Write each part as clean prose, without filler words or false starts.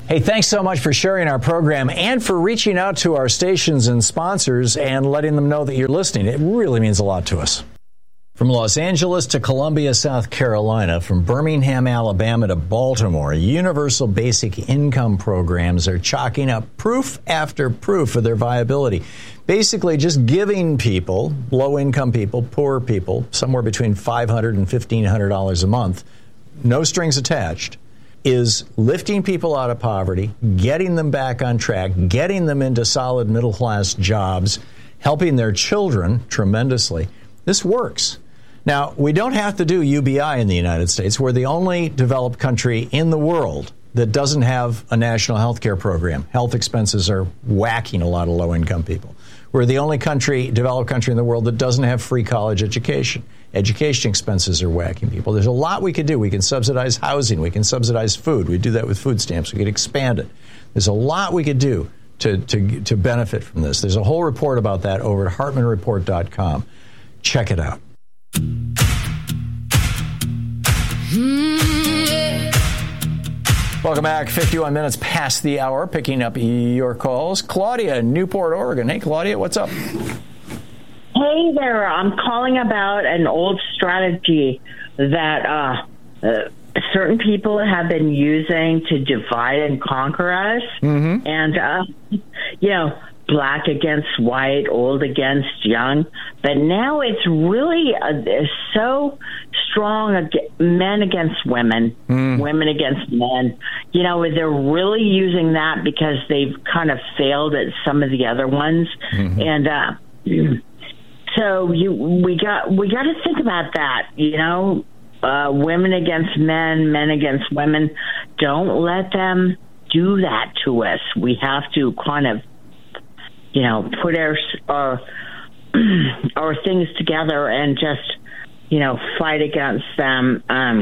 Hey, thanks so much for sharing our program and for reaching out to our stations and sponsors and letting them know that you're listening. It really means a lot to us. From Los Angeles to Columbia, South Carolina, from Birmingham, Alabama to Baltimore, universal basic income programs are chalking up proof after proof of their viability. Basically, just giving people, low-income people, poor people, somewhere between $500 and $1,500 a month, no strings attached, is lifting people out of poverty, getting them back on track, getting them into solid middle-class jobs, helping their children tremendously. This works. Now, we don't have to do UBI in the United States. We're the only developed country in the world that doesn't have a national health care program. Health expenses are whacking a lot of low-income people. We're the only developed country in the world that doesn't have free college education. Education expenses are whacking people. There's a lot we could do. We can subsidize housing. We can subsidize food. We do that with food stamps. We could expand it. There's a lot we could do to benefit from this. There's a whole report about that over at HartmanReport.com. Check it out. Welcome back. 51 minutes past the hour, picking up your calls. Claudia in Newport, Oregon. Hey, Claudia, what's up? Hey there. I'm calling about an old strategy that certain people have been using to divide and conquer us. Mm-hmm. And, black against white, old against young. But now it's really so strong, men against women, women against men. They're really using that because they've kind of failed at some of the other ones. Mm-hmm. And so we got to think about that, women against men, men against women. Don't let them do that to us. We have to kind of put our things together and just, fight against them.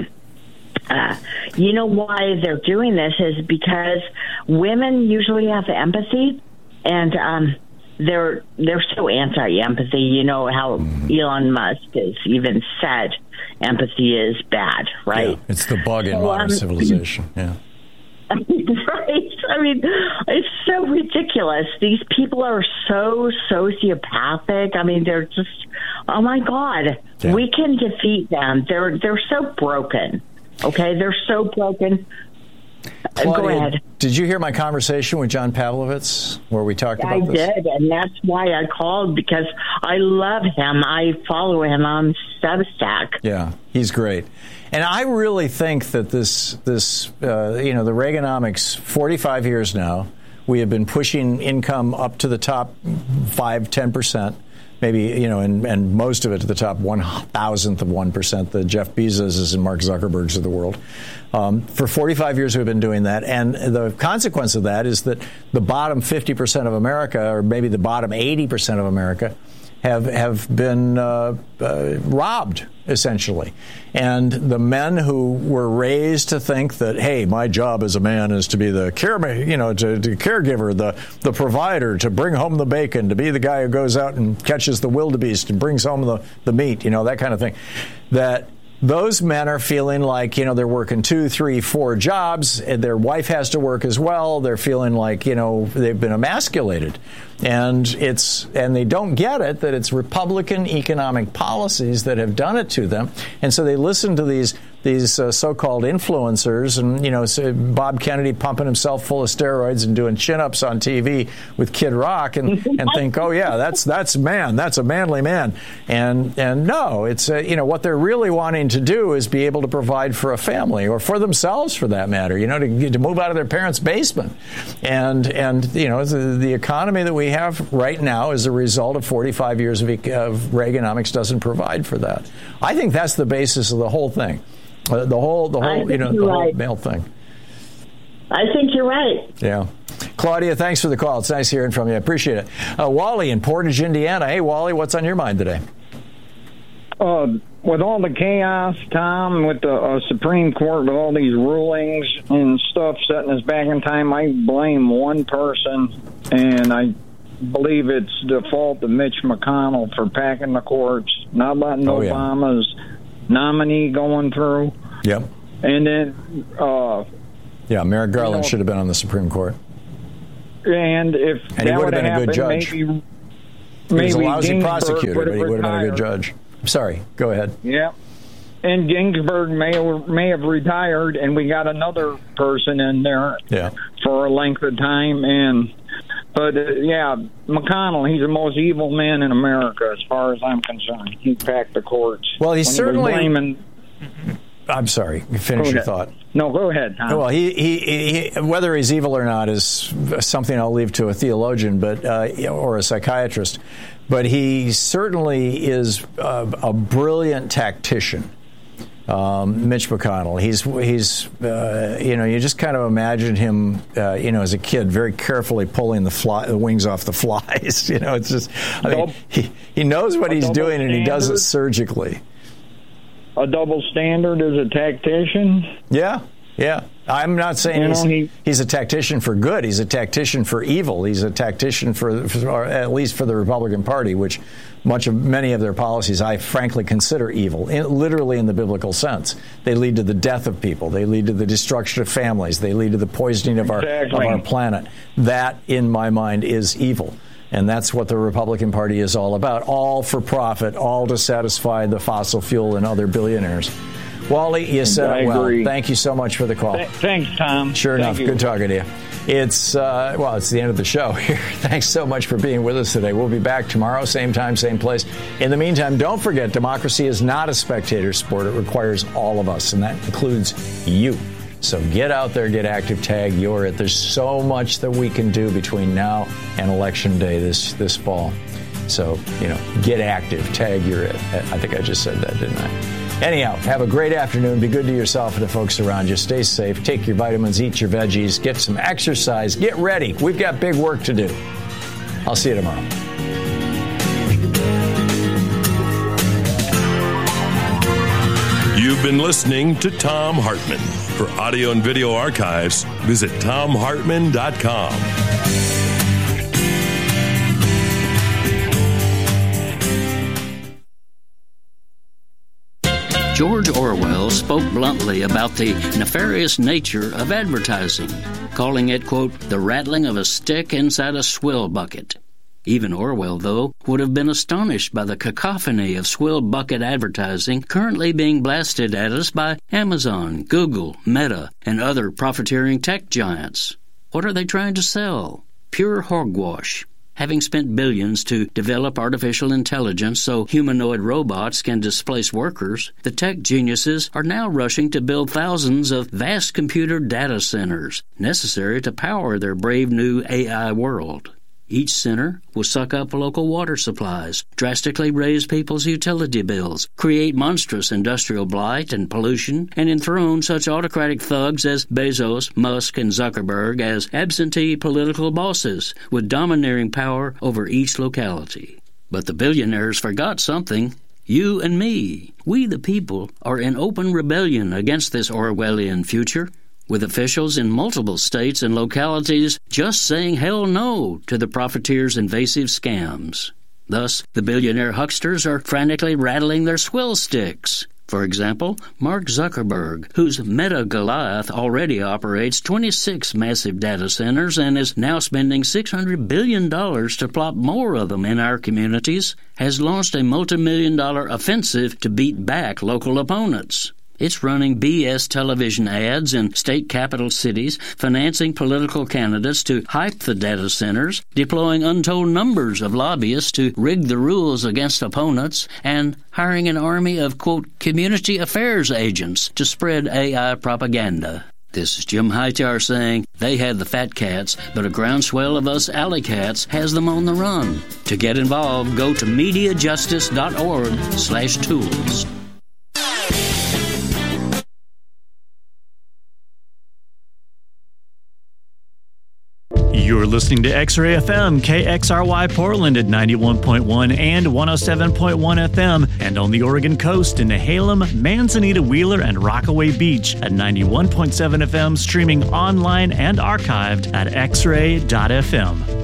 Why they're doing this is because women usually have empathy, and they're so anti-empathy. You know how Elon Musk has even said empathy is bad, right? Yeah, it's the bug in modern civilization. Yeah. Right. I mean, it's so ridiculous. These people are so sociopathic. I mean, they're just, oh my God, yeah. We can defeat them. They're so broken. Okay, they're so broken. Claudia, go ahead. Did you hear my conversation with John Pavlovitz where we talked about this? I did, and that's why I called, because I love him. I follow him on Substack. Yeah, he's great. And I really think that the Reaganomics, 45 years now, we have been pushing income up to the top 5-10%, maybe, and most of it to the top 1,000th of 1%, the Jeff Bezoses and Mark Zuckerbergs of the world. For 45 years we've been doing that, and the consequence of that is that the bottom 50% of America, or maybe the bottom 80% of America, have been robbed, essentially. And the men who were raised to think that, hey, my job as a man is to be the caregiver, the provider, to bring home the bacon, to be the guy who goes out and catches the wildebeest and brings home the meat, that kind of thing, that those men are feeling like, they're working 2, 3, 4 jobs, and their wife has to work as well. They're feeling like, they've been emasculated. And they don't get it, that it's Republican economic policies that have done it to them. And so they listen to these so-called influencers, and, Bob Kennedy pumping himself full of steroids and doing chin-ups on TV with Kid Rock and think, oh, yeah, that's man. That's a manly man. And no, it's, what they're really wanting to do is be able to provide for a family, or for themselves, for that matter, to move out of their parents' basement. And the economy that we have right now as a result of 45 years of Reaganomics doesn't provide for that. I think that's the basis of the whole thing. The whole male thing. I think you're right. Yeah. Claudia, thanks for the call. It's nice hearing from you. I appreciate it. Wally in Portage, Indiana. Hey, Wally, what's on your mind today? With all the chaos, Tom, with the Supreme Court, with all these rulings and stuff setting us back in time, I blame one person, and I believe it's the fault of Mitch McConnell for packing the courts, not letting Obama's nominee going through. Yep. And then Yeah, Merrick Garland should have been on the Supreme Court. And if and he would have been a good judge. Maybe he was a lousy Ginsburg prosecutor, but he would have been a good judge. Sorry, go ahead. Yeah. And Ginsburg may have retired, and we got another person in there for a length of time. But McConnell, he's the most evil man in America, as far as I'm concerned. He packed the courts. Well, he's certainly. I'm sorry. Finish your thought. No, go ahead, Tom. Well, he whether he's evil or not is something I'll leave to a theologian, but or a psychiatrist. But he certainly is a brilliant tactician. Mitch McConnell. He's you just kind of imagine him, as a kid, very carefully pulling the wings off the flies. It's just, he knows what he's doing, and he does it surgically. A double standard as a tactician? Yeah. I'm not saying he's a tactician for good. He's a tactician for evil. He's a tactician for at least for the Republican Party, which many of their policies I frankly consider evil, literally in the biblical sense. They lead to the death of people. They lead to the destruction of families. They lead to the poisoning of our planet. That, in my mind, is evil. And that's what the Republican Party is all about. All for profit, all to satisfy the fossil fuel and other billionaires. Wally, you said it well. Thank you so much for the call. Thanks, Tom. Sure enough. Good talking to you. It's it's the end of the show here. Thanks so much for being with us today. We'll be back tomorrow, same time, same place. In the meantime, don't forget, democracy is not a spectator sport. It requires all of us, and that includes you. So get out there, get active, tag you're it. There's so much that we can do between now and Election Day this fall. So, get active, tag you're it. I think I just said that, didn't I? Anyhow, have a great afternoon. Be good to yourself and the folks around you. Stay safe. Take your vitamins, eat your veggies, get some exercise, get ready. We've got big work to do. I'll see you tomorrow. You've been listening to Thom Hartmann. For audio and video archives, visit ThomHartmann.com. George Orwell spoke bluntly about the nefarious nature of advertising, calling it, quote, the rattling of a stick inside a swill bucket. Even Orwell, though, would have been astonished by the cacophony of swill bucket advertising currently being blasted at us by Amazon, Google, Meta, and other profiteering tech giants. What are they trying to sell? Pure hogwash. Having spent billions to develop artificial intelligence so humanoid robots can displace workers, the tech geniuses are now rushing to build thousands of vast computer data centers necessary to power their brave new AI world. Each center will suck up local water supplies, drastically raise people's utility bills, create monstrous industrial blight and pollution, and enthrone such autocratic thugs as Bezos, Musk, and Zuckerberg as absentee political bosses with domineering power over each locality. But the billionaires forgot something. You and me, we the people, are in open rebellion against this Orwellian future, with officials in multiple states and localities just saying hell no to the profiteers' invasive scams. Thus, the billionaire hucksters are frantically rattling their swill sticks. For example, Mark Zuckerberg, whose Meta Goliath already operates 26 massive data centers and is now spending $600 billion to plop more of them in our communities, has launched a multi-million-dollar offensive to beat back local opponents. It's running BS television ads in state capital cities, financing political candidates to hype the data centers, deploying untold numbers of lobbyists to rig the rules against opponents, and hiring an army of, quote, community affairs agents to spread AI propaganda. This is Jim Hightower saying they had the fat cats, but a groundswell of us alley cats has them on the run. To get involved, go to MediaJustice.org/tools. You're listening to X-Ray FM, KXRY Portland at 91.1 and 107.1 FM, and on the Oregon coast in Nehalem, Manzanita, Wheeler, and Rockaway Beach at 91.7 FM, streaming online and archived at xray.fm.